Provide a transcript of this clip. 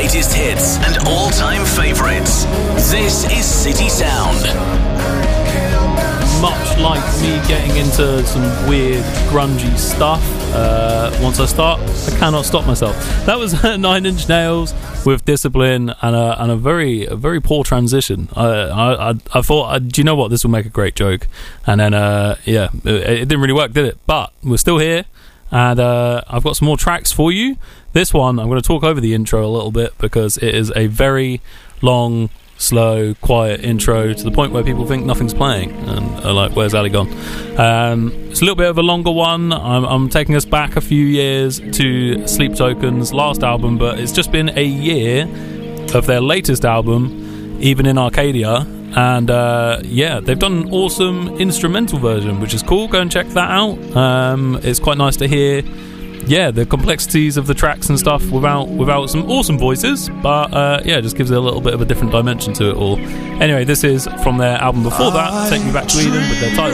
greatest hits and all-time favourites. This is City Sound. Much like me getting into some weird grungy stuff, once I start, I cannot stop myself. That was Nine Inch Nails with Discipline and a very poor transition. I thought, do you know what, this will make a great joke, and then it didn't really work, did it? But we're still here, and I've got some more tracks for you. This one I'm going to talk over the intro a little bit because it is a very long, slow, quiet intro to the point where people think nothing's playing and are like, where's Ali gone? It's a little bit of a longer one. I'm taking us back a few years to Sleep Token's last album, but it's just been a year of their latest album, Even in Arcadia, and they've done an awesome instrumental version, which is cool. Go and check that out. It's quite nice to hear the complexities of the tracks and stuff without some awesome voices, but it just gives it a little bit of a different dimension to it all. Anyway, this is from their album before that, Take Me Back to Eden, with their title